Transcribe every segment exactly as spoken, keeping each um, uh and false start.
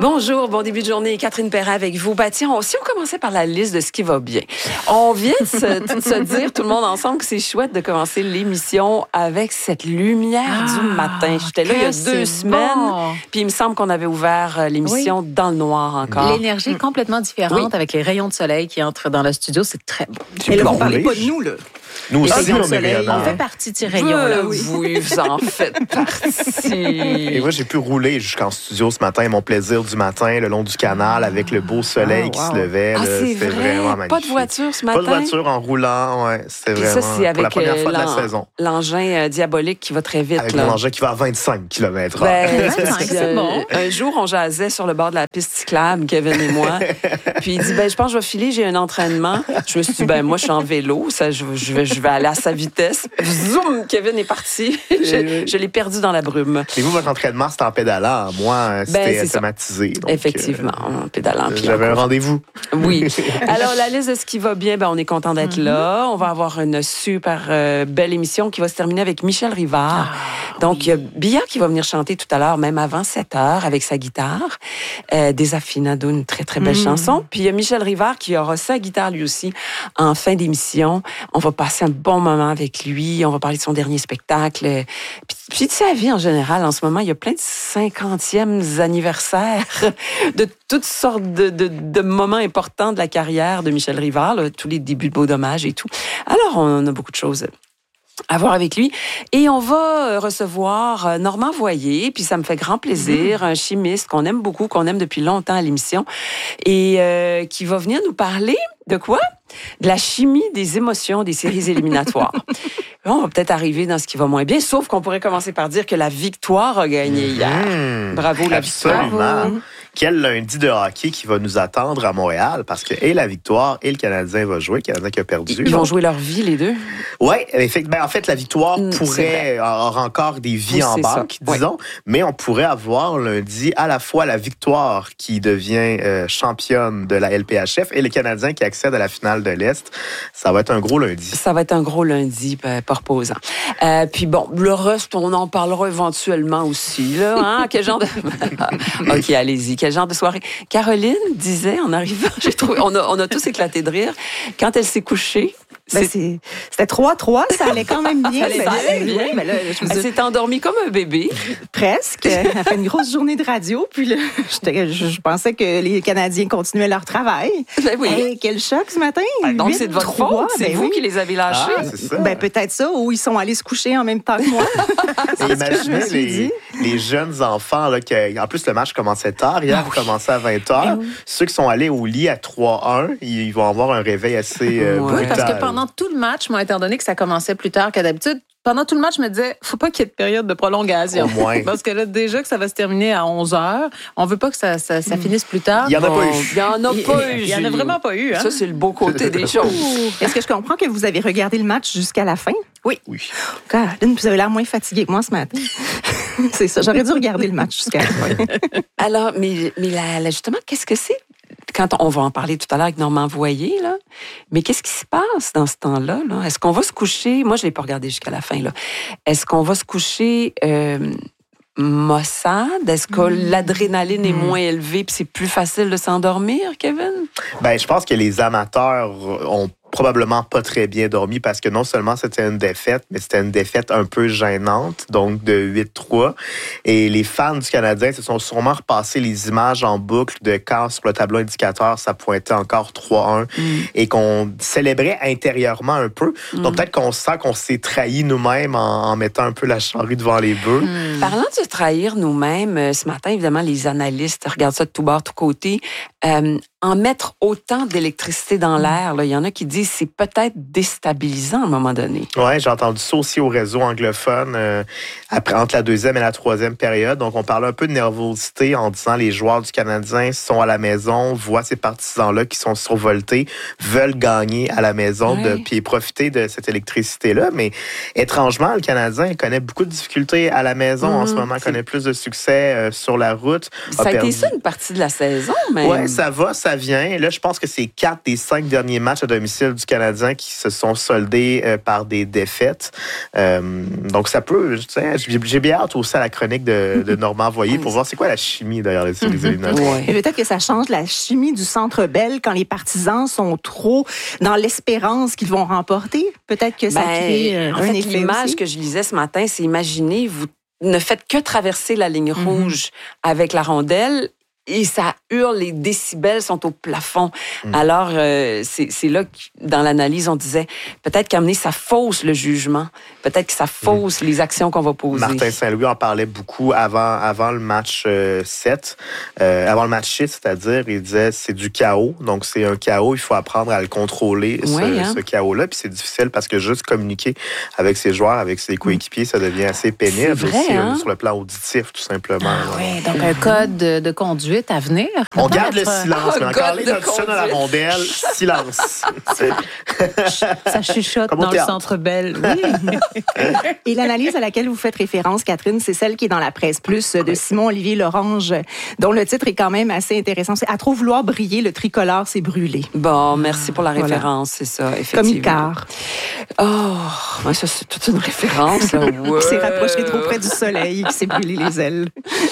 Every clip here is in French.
Bonjour, bon début de journée. Catherine Perrin avec vous. Bah, tiens, on, si on commençait par la liste de ce qui va bien. On vient de se, de se dire, tout le monde ensemble, que c'est chouette de commencer l'émission avec cette lumière ah, du matin. J'étais là il y a deux semaines, bon. Puis il me semble qu'on avait ouvert l'émission oui. dans le noir encore. L'énergie est complètement différente oui. avec les rayons de soleil qui entrent dans le studio. C'est très beau. Et là, vous ne parlez pas de nous, là. Nous aussi, on, on, est on fait partie de ces rayons-là. Oui, oui, vous en faites partie. Et moi, j'ai pu rouler jusqu'en studio ce matin, mon plaisir du matin, le long du canal, avec le beau soleil ah, wow. qui se levait. Ah, là, c'est c'était vrai? Vraiment magnifique. Pas de voiture ce matin? Pas de voiture en roulant, ouais. C'était vraiment ça, c'est avec pour la première fois euh, de la saison. L'engin euh, diabolique qui va très vite. Avec là. l'engin qui va à vingt-cinq kilomètres heure. Ben, c'est bon. Un jour, on jasait sur le bord de la piste cyclable, Kevin et moi. Puis il dit, ben, je pense que je vais filer, j'ai un entraînement. Je me suis dit, ben, moi, je suis en vélo, ça, je, je, vais, je vais aller à sa vitesse. Zoom, Kevin est parti. je, je l'ai perdu dans la brume. Et vous, votre entraînement, c'était en pédalant. Moi, c'était ben, automatisé. Donc, effectivement, en pédalant. Euh, j'avais un rendez-vous. Oui. Alors, la liste de ce qui va bien, ben, on est content d'être mm-hmm. là. On va avoir une super euh, belle émission qui va se terminer avec Michel Rivard. Ah, donc, il oui. y a Bia qui va venir chanter tout à l'heure, même avant sept heures, avec sa guitare. Euh, Desafinado, une très, très belle mm. chanson. Puis, il y a Michel Rivard qui aura sa guitare, lui aussi, en fin d'émission. On va passer un bon moment avec lui. On va parler de son dernier spectacle. Puis, puis de sa vie en général. En ce moment, il y a plein de cinquantièmes anniversaires de toutes sortes de, de, de moments importants de la carrière de Michel Rivard, là, tous les débuts de Beau Dommage et tout. Alors, on a beaucoup de choses à voir avec lui. Et on va recevoir Normand Voyer, puis ça me fait grand plaisir, mmh. un chimiste qu'on aime beaucoup, qu'on aime depuis longtemps à l'émission, et euh, qui va venir nous parler de quoi? De la chimie des émotions des séries éliminatoires. On va peut-être arriver dans ce qui va moins bien, sauf qu'on pourrait commencer par dire que la victoire a gagné hier. Mmh. Bravo, la Absolument. victoire. Absolument. Quel lundi de hockey qui va nous attendre à Montréal, parce que et la victoire et le Canadien va jouer, le Canadien qui a perdu. Ils vont jouer leur vie, les deux? Oui, ben, en fait, la victoire mmh, pourrait avoir encore des vies oui, en banque, ça. disons, oui. mais on pourrait avoir lundi à la fois la victoire qui devient euh, championne de la L P H F et le Canadien qui accède à la finale de l'Est. Ça va être un gros lundi. Ça va être un gros lundi, ben, pas reposant. Euh, puis bon, le reste, on en parlera éventuellement aussi. Là, hein? Quel genre de... OK, allez-y. Quel genre de soirée? Caroline disait, en arrivant, j'ai trouvé, on a, on a tous éclaté de rire, quand elle s'est couchée, ben c'est... c'était trois trois, ça allait quand même bien. Ça allait, ça allait bien. Mais là, je elle s'est endormie comme un bébé. Presque. Elle a fait une grosse journée de radio, puis là, je, je pensais que les Canadiens continuaient leur travail. Ben oui. Hey, quel choc ce matin. Ben donc, c'est de votre faute. C'est ben vous oui. qui les avez lâchés. Ah, c'est ça. Ben peut-être ça, ou ils sont allés se coucher en même temps que moi. Imaginez les, les jeunes enfants, là, qui, en plus, le match commençait tard. Hier, ah, oui. commençait à vingt heures. Oui. Ceux qui sont allés au lit à trois un, ils vont avoir un réveil assez euh, oui, brutal. Parce que pendant tout le match, moi, étant donné que ça commençait plus tard que d'habitude, pendant tout le match, je me disais, faut pas qu'il y ait de période de prolongation. Au moins. Parce que là, déjà que ça va se terminer à onze heures, on veut pas que ça, ça, ça finisse plus tard. Il y en a bon, pas eu. Il y en a pas eu. Il y en a vraiment pas eu. Hein? Ça, c'est le beau côté des choses. Est-ce que je comprends que vous avez regardé le match jusqu'à la fin? Oui. Oui. God, vous avez l'air moins fatigué que moi ce matin. C'est ça, j'aurais dû regarder le match jusqu'à la fin. Alors, mais, mais là, là, justement, qu'est-ce que c'est? Quand on va en parler tout à l'heure avec Normand Voyer, là, mais qu'est-ce qui se passe dans ce temps-là? Là? Est-ce qu'on va se coucher? Moi, je ne l'ai pas regardé jusqu'à la fin. Là. Est-ce qu'on va se coucher euh, maussade? Est-ce que mmh. l'adrénaline mmh. est moins élevée puis c'est plus facile de s'endormir, Kevin? Ben, je pense que les amateurs ont probablement pas très bien dormi parce que non seulement c'était une défaite, mais c'était une défaite un peu gênante, donc de huit trois. Et les fans du Canadien se sont sûrement repassés les images en boucle de quand sur le tableau indicateur, ça pointait encore trois un mm. et qu'on célébrait intérieurement un peu. Mm. Donc peut-être qu'on sent qu'on s'est trahi nous-mêmes en, en mettant un peu la charrue devant les bœufs. Mm. Parlant de se trahir nous-mêmes, ce matin, évidemment, les analystes regardent ça de tout bord, tout côté. Euh, en mettre autant d'électricité dans l'air, il y en a qui disent que c'est peut-être déstabilisant à un moment donné. Oui, j'ai entendu ça aussi au réseau anglophone euh, après, entre la deuxième et la troisième période. Donc, on parlait un peu de nervosité en disant les joueurs du Canadien sont à la maison, voient ces partisans-là qui sont survoltés, veulent gagner à la maison oui. de, puis profiter de cette électricité-là. Mais étrangement, le Canadien connaît beaucoup de difficultés à la maison mmh, en ce moment, c'est... connaît plus de succès euh, sur la route. Ça a, a perdu... été ça une partie de la saison, mais... Oui, ça va, ça ça vient. Là, je pense que c'est quatre des cinq derniers matchs à domicile du Canadien qui se sont soldés euh, par des défaites. Euh, donc, ça peut... Tu sais, j'ai, j'ai bien hâte aussi à la chronique de, de Normand Voyer pour voir c'est quoi la chimie derrière les séries éliminatoires. Et peut-être que ça change la chimie du Centre Bell quand les partisans sont trop dans l'espérance qu'ils vont remporter. Peut-être que ça Ben, crée euh, en un fait, effet l'image aussi. que je lisais ce matin, c'est imaginez, vous ne faites que traverser la ligne Mm-hmm. rouge avec la rondelle et ça hurle, les décibels sont au plafond. Mm. Alors, euh, c'est, c'est là que, dans l'analyse, on disait peut-être qu'amener ça fausse le jugement, peut-être que ça fausse mm. les actions qu'on va poser. Martin Saint-Louis en parlait beaucoup avant, avant le match euh, sept, euh, avant le match six, c'est-à-dire, il disait c'est du chaos, donc c'est un chaos, il faut apprendre à le contrôler, Oui, ce, hein? ce chaos-là, puis c'est difficile parce que juste communiquer avec ses joueurs, avec ses coéquipiers, ça devient assez pénible C'est vrai, aussi, hein? euh, sur le plan auditif, tout simplement. Ah, oui, donc un code de, de conduite à venir. On Peut-être. garde le silence, Oh, mais en God Caroline de Hudson à la conduite. rondelle, silence. Ça chuchote Comme au dans le théâtre. Centre Bell. Oui. Et l'analyse à laquelle vous faites référence, Catherine, c'est celle qui est dans la presse plus de Simon-Olivier Lorange, dont le titre est quand même assez intéressant. C'est « À trop vouloir briller, le tricolore s'est brûlé Bon, merci pour la Voilà. référence, c'est ça, ». Comme effectivement. Icar. Oh, ouais, ça, c'est toute une référence. Là. Ouais. Qui s'est rapproché trop près du soleil, qui s'est brûlé les ailes.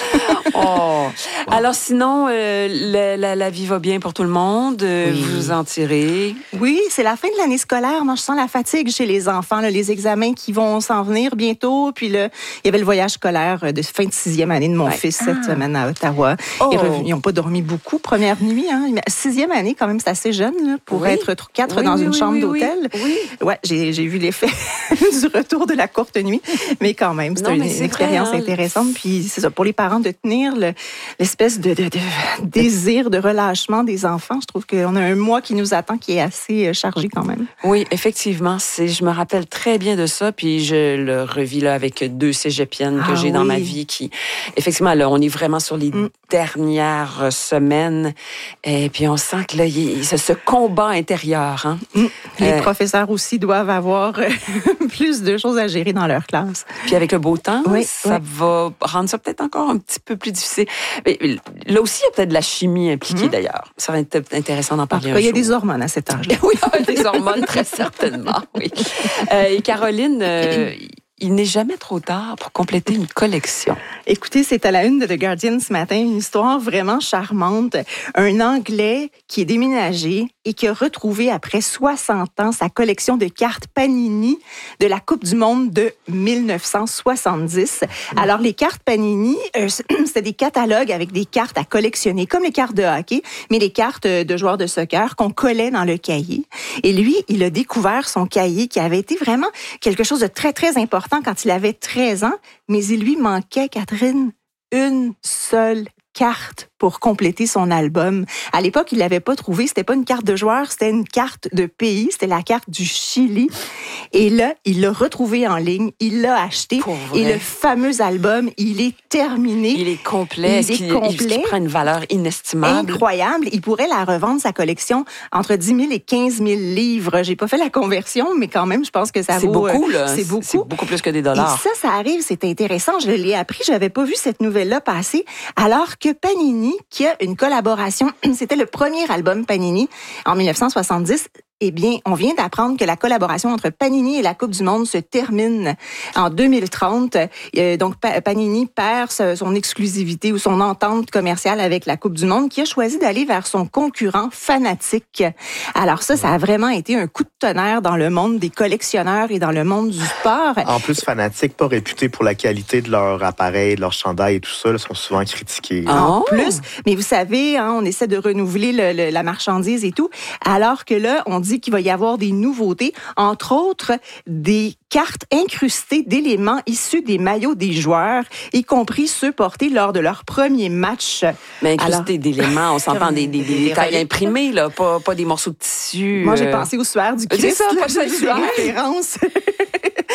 Oh. Alors sinon, euh, la, la, la vie va bien pour tout le monde. Euh, Oui. Vous en tirez. Oui, c'est la fin de l'année scolaire. Moi, je sens la fatigue chez les enfants, là, les examens qui vont s'en venir bientôt. Puis là, il y avait le voyage scolaire de fin de sixième année de mon Ouais. fils cette semaine à Ottawa. Oh. Ils n'ont pas dormi beaucoup, première nuit. Hein. Sixième année, quand même, c'est assez jeune là, pour Oui. être quatre Oui, dans oui, une oui, chambre oui, oui. d'hôtel. Oui. Ouais, j'ai, j'ai vu l'effet du retour de la courte nuit. Mais quand même, c'est Non, une, mais c'est une expérience vrai, hein. intéressante. Puis c'est ça, pour les parents de tenir le, l'espèce de, de, de désir de relâchement des enfants. Je trouve qu'on a un mois qui nous attend qui est assez chargé quand même. Oui, effectivement. C'est, je me rappelle très bien de ça, puis je le revis là, avec deux cégepiennes que Ah j'ai dans oui. ma vie qui, effectivement, là, on est vraiment sur les Mm. dernières semaines. Et puis on sent que là, il y a ce, ce combat intérieur. Hein? Mm. Les Euh, professeurs aussi doivent avoir euh, plus de choses à gérer dans leur classe. Puis avec le beau temps, Oui, ça oui. va rendre ça peut-être encore un petit peu plus difficile. Mais là aussi, il y a peut-être de la chimie impliquée Mm. d'ailleurs. Ça va être intéressant d'en En parler tout un cas, il y a jour. des hormones à cet âge-là. Oui, des hormones, très certainement, oui. Euh, et Caroline, euh, il n'est jamais trop tard pour compléter une collection. Écoutez, c'est à la une de The Guardian ce matin, une histoire vraiment charmante. Un Anglais qui est déménagé et qui a retrouvé après soixante ans sa collection de cartes Panini de la Coupe du Monde de dix-neuf cent soixante-dix. Alors, les cartes Panini, euh, c'était des catalogues avec des cartes à collectionner, comme les cartes de hockey, mais les cartes de joueurs de soccer qu'on collait dans le cahier. Et lui, il a découvert son cahier qui avait été vraiment quelque chose de très, très important quand il avait treize ans, mais il lui manquait, Catherine, une seule carte pour compléter son album. À l'époque, il l'avait pas trouvé. C'était pas une carte de joueur, c'était une carte de pays. C'était la carte du Chili. Et là, il l'a retrouvé en ligne. Il l'a acheté. Pour vrai? Et le fameux album, il est terminé. Il est complet. Il Est-ce est qu'il, complet. est-ce qu'il prend une valeur inestimable? Incroyable. Il pourrait la revendre, sa collection, entre dix mille et quinze mille livres. J'ai pas fait la conversion, mais quand même, je pense que ça C'est vaut... beaucoup, euh, là. C'est beaucoup. C'est beaucoup plus que des Et dollars. ça, ça arrive, c'est intéressant. Je l'ai appris, j'avais pas vu cette nouvelle-là passer. Alors que Panini, qui a une collaboration, c'était le premier album Panini en dix-neuf cent soixante-dix. Eh bien, on vient d'apprendre que la collaboration entre Panini et la Coupe du Monde se termine en deux mille trente. Euh, donc, pa- Panini perd son exclusivité ou son entente commerciale avec la Coupe du Monde, qui a choisi d'aller vers son concurrent Fanatique. Alors ça, ça a vraiment été un coup de tonnerre dans le monde des collectionneurs et dans le monde du sport. En plus, Fanatique, pas réputés pour la qualité de leur appareil, de leur chandail et tout ça, là, sont souvent critiqués. Ah. En Oh! plus, mais vous savez, hein, on essaie de renouveler le, le, la marchandise et tout, alors que là, on dit qu'il va y avoir des nouveautés, entre autres des cartes incrustées d'éléments issus des maillots des joueurs, y compris ceux portés lors de leur premier match. Mais incrusté Alors, d'éléments, on s'entend comme des, des, des des détails reliques. imprimés, là, pas, pas des morceaux de tissu. Moi, j'ai euh. pensé au suaire du C'est Christ. ça, là, pas j'ai ça, le vu des suaire. références.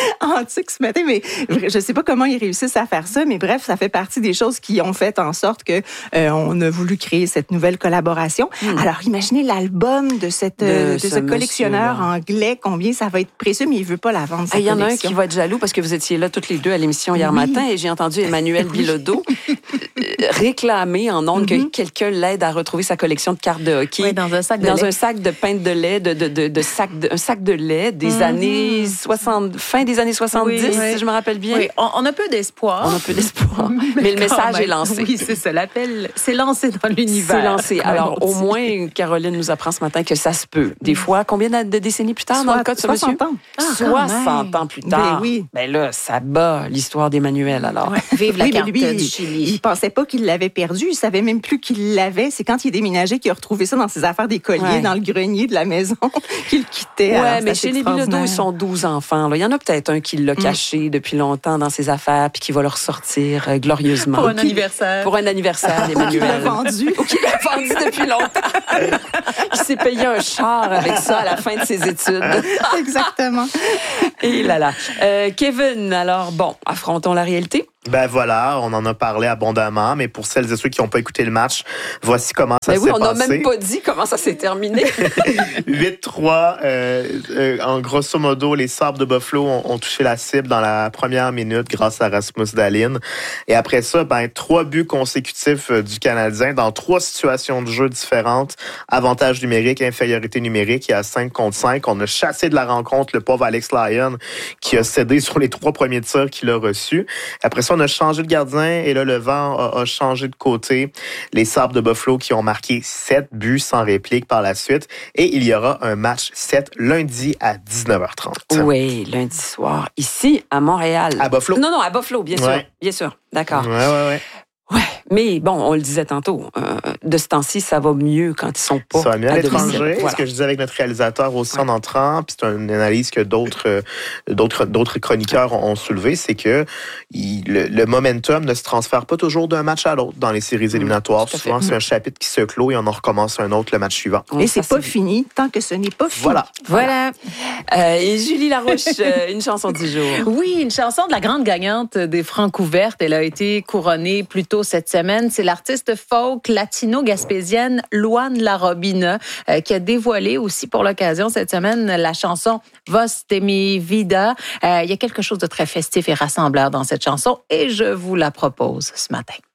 antique ce matin, mais je sais pas comment ils réussissent à faire ça, mais bref, ça fait partie des choses qui ont fait en sorte que euh, on a voulu créer cette nouvelle collaboration. Mmh. Alors, imaginez l'album de, cette, de, de ce, ce collectionneur anglais, combien ça va être précieux, mais il veut pas la vendre, sa Il y en a collection. un qui va être jaloux parce que vous étiez là toutes les deux à l'émission hier oui. matin et j'ai entendu Emmanuel Bilodeau réclamer en ondes mm-hmm. que quelqu'un l'aide à retrouver sa collection de cartes de hockey. Oui, dans un sac de dans lait. un sac de pinte de lait, de, de, de, de sac de, un sac de lait des mm-hmm. années soixante, fin des années soixante-dix, oui, oui. si je me rappelle bien. Oui, on, on a peu d'espoir. On a peu d'espoir. mais, mais le message est lancé. Oui, c'est ça. L'appel, c'est lancé dans l'univers. C'est lancé. Alors, au moins, Caroline nous apprend ce matin que ça se peut. Des fois, combien de décennies plus tard Soit, dans le cas de ce monsieur? soixante ans. Ah, soixante ans plus tard. Ben oui. Ben là, ça bat l'histoire d'Emmanuel, alors. Ouais. Vive la oui, carte lui, du il, Chili. Il pensait pas qu'il l'avait perdu. Il savait même plus qu'il l'avait. C'est quand il est déménagé qu'il a retrouvé ça dans ses affaires des colliers, ouais. dans le grenier de la maison, qu'il quittait. Oui, alors, mais chez les Bilodeau, ils sont douze enfants. Là. Il y en a peut-être un qui l'a caché mm. depuis longtemps dans ses affaires puis qui va le ressortir euh, glorieusement. Pour un anniversaire. Pour un anniversaire d'Emmanuel. Qui l'a vendu. Ou qui l'a vendu depuis longtemps. Il s'est payé un char avec ça à la fin de ses études. Exactement. Et là là. Euh, Kevin, alors bon, affrontons la réalité. Ben voilà, on en a parlé abondamment, mais pour celles et ceux qui n'ont pas écouté le match, voici comment ça ben s'est oui, on passé. On n'a même pas dit comment ça s'est terminé. huit trois, euh, euh, en grosso modo, les Sabres de Buffalo ont, ont touché la cible dans la première minute grâce à Rasmus Dahlin. Et après ça, ben trois buts consécutifs euh, du Canadien dans trois situations de jeu différentes. Avantage numérique, infériorité numérique, il y a cinq contre cinq. On a chassé de la rencontre le pauvre Alex Lyon qui a cédé sur les trois premiers tirs qu'il a reçus. Après ça, on a changé de gardien et là, le vent a, a changé de côté. Les Sabres de Buffalo qui ont marqué sept buts sans réplique par la suite. Et il y aura un match sept lundi à dix-neuf heures trente. Oui, lundi soir, ici à Montréal. À Buffalo? Non, non, à Buffalo, bien sûr. Ouais. Bien sûr, d'accord. Ouais, ouais, ouais. Ouais, mais bon, on le disait tantôt, euh, de ce temps-ci, ça va mieux quand ils sont pas ça va mieux à, à l'étranger. Voilà. Ce que je disais avec notre réalisateur aussi ouais. en entrant, puis c'est une analyse que d'autres, euh, d'autres, d'autres chroniqueurs ont soulevé, c'est que il, le, le momentum ne se transfère pas toujours d'un match à l'autre dans les séries éliminatoires. Mmh, Souvent, c'est un chapitre qui se clôt et on en recommence un autre le match suivant. Et c'est pas fini tant que ce n'est pas fini. Voilà. Voilà. Euh, et Julie Larouche, euh, une chanson du jour. Oui, une chanson de la grande gagnante des Francs ouvertes. Elle a été couronnée plus tôt cette semaine. C'est l'artiste folk latino-gaspésienne Luan Larobina euh, qui a dévoilé aussi pour l'occasion cette semaine la chanson Voz de mi vida. Euh, il y a quelque chose de très festif et rassembleur dans cette chanson et je vous la propose ce matin.